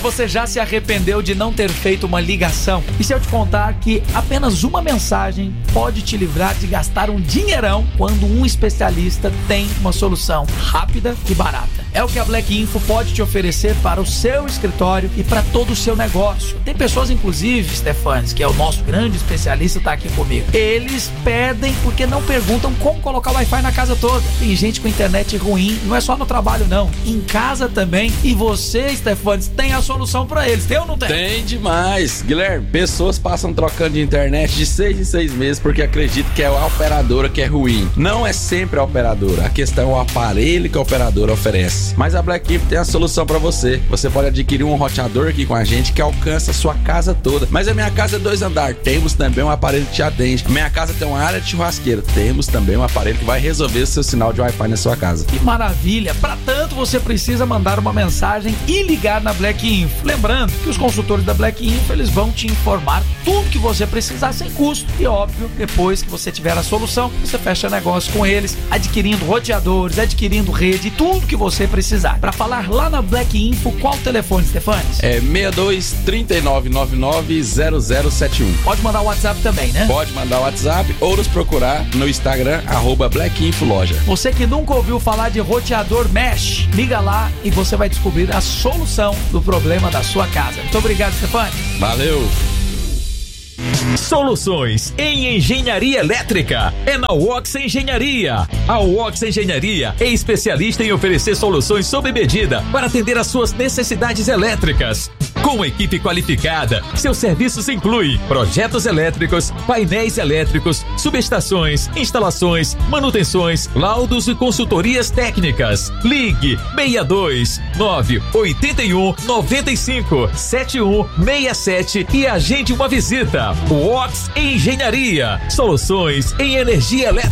Você já se arrependeu de não ter feito uma ligação? E se eu te contar que apenas uma mensagem pode te livrar de gastar um dinheirão quando um especialista tem uma solução rápida e barata? É o que a Black Info pode te oferecer para o seu escritório e para todo o seu negócio. Tem pessoas, inclusive, Stefanes, que é o nosso grande especialista, tá aqui comigo. Eles pedem porque não perguntam como colocar o Wi-Fi na casa toda. Tem gente com internet ruim, não é só no trabalho não, em casa também. E você, Stefanes, tem a solução para eles, tem ou não tem? Tem demais, Guilherme. Pessoas passam trocando de internet de 6 em 6 meses porque acreditam que é a operadora que é ruim. Não é sempre a operadora, a questão é o aparelho que a operadora oferece. Mas a Black Info tem a solução para você. Você pode adquirir um roteador aqui com a gente que alcança a sua casa toda. Mas a minha casa é 2 andares. Temos também um aparelho que te atende. A minha casa tem uma área de churrasqueira. Temos também um aparelho que vai resolver o seu sinal de Wi-Fi na sua casa. Que maravilha! Para tanto, você precisa mandar uma mensagem e ligar na Black Info. Lembrando que os consultores da Black Info, eles vão te informar tudo que você precisar sem custo. E óbvio, depois que você tiver a solução, você fecha negócio com eles, adquirindo roteadores, adquirindo rede, tudo que você precisar. Para falar lá na Black Info, qual o telefone, Stefanes? É 62 3999 0071. Pode mandar o WhatsApp também, né? Pode mandar o WhatsApp ou nos procurar no Instagram, @BlackInfoLoja. Você que nunca ouviu falar de roteador Mesh, liga lá e você vai descobrir a solução do problema da sua casa. Muito obrigado, Stefanes. Valeu! Soluções em engenharia elétrica é na Wox Engenharia. A Wox Engenharia é especialista em oferecer soluções sob medida para atender às suas necessidades elétricas. Com equipe qualificada, seus serviços incluem projetos elétricos, painéis elétricos, subestações, instalações, manutenções, laudos e consultorias técnicas. Ligue 62 981 95 7167 e agende uma visita. Wox Engenharia. Soluções em energia elétrica.